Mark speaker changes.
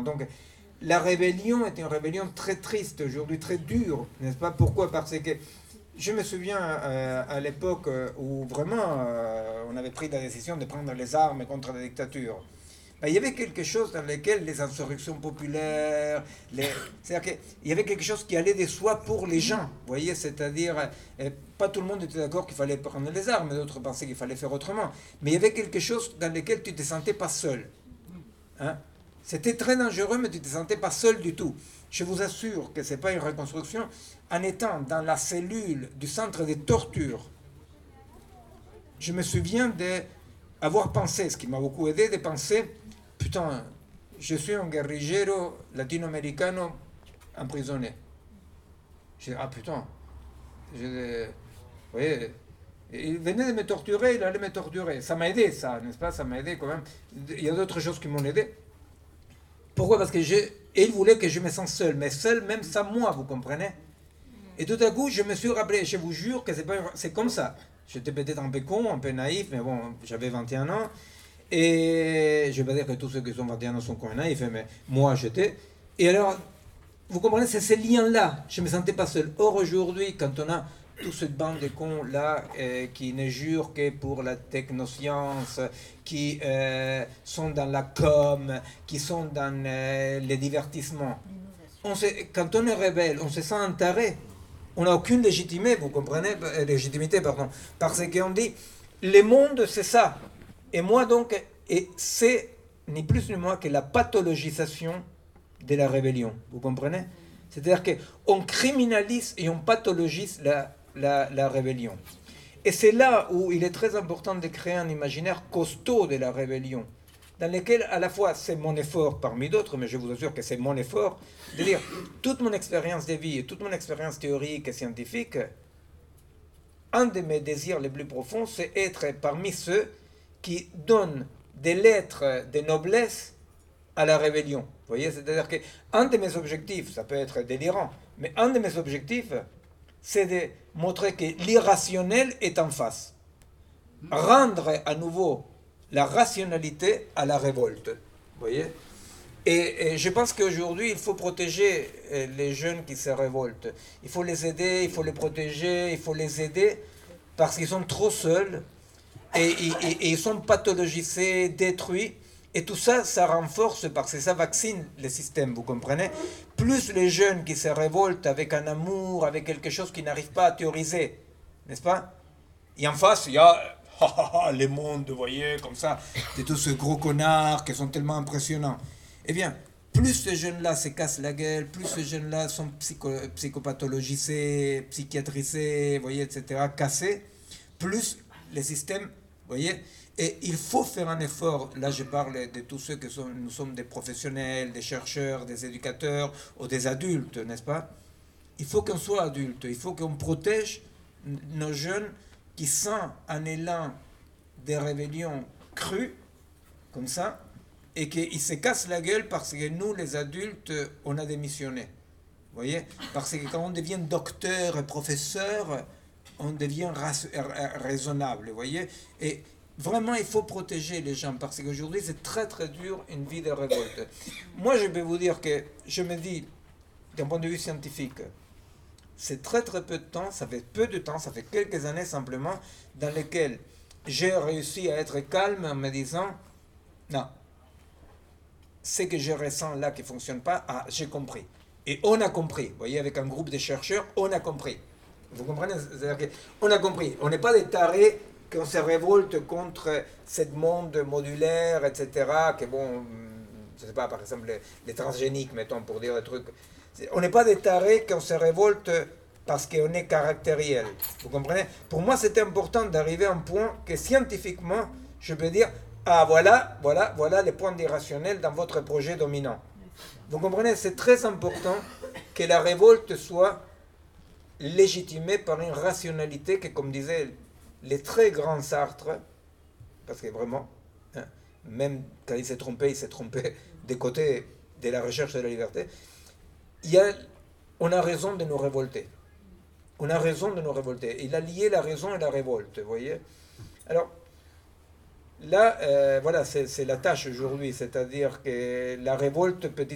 Speaker 1: Donc, la rébellion est une rébellion très triste aujourd'hui, très dure, n'est-ce pas? Pourquoi? Parce que je me souviens à l'époque où vraiment on avait pris la décision de prendre les armes contre la dictature. Ben, il y avait quelque chose dans lequel les insurrections populaires, c'est-à-dire qu'il y avait quelque chose qui allait de soi pour les gens, vous voyez, c'est-à-dire, pas tout le monde était d'accord qu'il fallait prendre les armes, d'autres pensaient qu'il fallait faire autrement, mais il y avait quelque chose dans lequel tu ne te sentais pas seul. Hein? C'était très dangereux, mais tu ne te sentais pas seul du tout. Je vous assure que ce n'est pas une reconstruction. En étant dans la cellule du centre de torture, je me souviens d'avoir pensé, ce qui m'a beaucoup aidé, de penser, putain, je suis un guerrillero latino-américano emprisonné. Je dis, ah putain, vous voyez, il venait de me torturer, il allait me torturer. Ça m'a aidé, ça, n'est-ce pas? Ça m'a aidé quand même. Il y a d'autres choses qui m'ont aidé. Pourquoi? Parce que il voulait que je me sente seul, mais seul même sans moi, vous comprenez? Et tout à coup, je me suis rappelé, je vous jure que c'est comme ça. J'étais peut-être un peu con, un peu naïf, mais bon, j'avais 21 ans. Et je ne vais pas dire que tous ceux qui ont 21 ans sont con et naïfs, mais moi j'étais. Et alors, vous comprenez, c'est ces liens-là. Je ne me sentais pas seul. Or, aujourd'hui, quand on a toute cette bande de cons-là qui ne jurent que pour la technoscience, qui sont dans la com, qui sont dans les divertissements, quand on est rebelle, on se sent un taré. On n'a aucune légitimité, vous comprenez, parce qu'on dit, le monde c'est ça. Et moi donc, et c'est ni plus ni moins que la pathologisation de la rébellion, vous comprenez? C'est-à-dire qu'on criminalise et on pathologise la rébellion. Et c'est là où il est très important de créer un imaginaire costaud de la rébellion, dans lequel à la fois c'est mon effort parmi d'autres, mais je vous assure que c'est mon effort, de dire toute mon expérience de vie et toute mon expérience théorique et scientifique, un de mes désirs les plus profonds, c'est être parmi ceux qui donnent des lettres de noblesse à la rébellion. Vous voyez, c'est-à-dire qu'un de mes objectifs, ça peut être délirant, mais un de mes objectifs, c'est de montrer que l'irrationnel est en face. Rendre à nouveau la rationalité à la révolte. Vous voyez? Et je pense qu'aujourd'hui, il faut protéger les jeunes qui se révoltent. Il faut les aider, il faut les protéger, il faut les aider parce qu'ils sont trop seuls et ils sont pathologisés, détruits. Et tout ça, ça renforce parce que ça vaccine le système, vous comprenez? Plus les jeunes qui se révoltent avec un amour, avec quelque chose qu'ils n'arrivent pas à théoriser, n'est-ce pas? Et en face, il y a les mondes, vous voyez, comme ça, de tous ces gros connards qui sont tellement impressionnants. Eh bien, plus ces jeunes-là se cassent la gueule, plus ces jeunes-là sont psychopathologisés, psychiatrisés, vous voyez, etc., cassés, plus les systèmes, vous voyez, et il faut faire un effort. Là, je parle de tous ceux qui sont, nous sommes des professionnels, des chercheurs, des éducateurs ou des adultes, n'est-ce pas? Il faut qu'on soit adulte, il faut qu'on protège nos jeunes qui sentent un élan de rébellion cru, comme ça, et qu'ils se cassent la gueule parce que nous, les adultes, on a démissionné. Vous voyez? Parce que quand on devient docteur et professeur, on devient raisonnable, vous voyez? Et vraiment, il faut protéger les gens parce qu'aujourd'hui, c'est très très dur une vie de révolte. Moi, je peux vous dire que je me dis, d'un point de vue scientifique, c'est très très peu de temps, ça fait peu de temps, ça fait quelques années simplement, dans lesquelles j'ai réussi à être calme en me disant, non, ce que je ressens là qui ne fonctionne pas, ah, j'ai compris. Et on a compris, vous voyez, avec un groupe de chercheurs, on a compris. Vous comprenez? C'est-à-dire qu'on a compris. On n'est pas des tarés qu'on se révolte contre ce monde modulaire, etc. Que bon, je ne sais pas, par exemple, les transgéniques, mettons, pour dire des trucs. On n'est pas des tarés qu'on se révolte parce qu'on est caractériel. Vous comprenez? Pour moi, c'était important d'arriver à un point que scientifiquement, je peux dire, ah voilà les points d'irrationnel dans votre projet dominant. Vous comprenez? C'est très important que la révolte soit légitimée par une rationalité que, comme disait les très grands Sartre, parce que vraiment, hein, même quand il s'est trompé des côtés de la recherche de la liberté, on a raison de nous révolter. On a raison de nous révolter. Il a lié la raison et la révolte, vous voyez? Alors, là, voilà, c'est la tâche aujourd'hui, c'est-à-dire que la révolte, petit